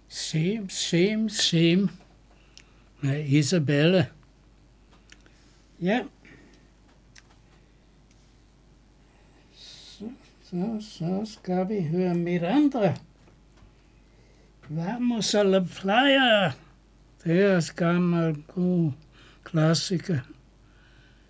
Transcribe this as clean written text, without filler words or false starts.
Same med Isabelle. Ja. Så skal vi høre Miranda. Vamos a la playa. Det er gammel god klassiker.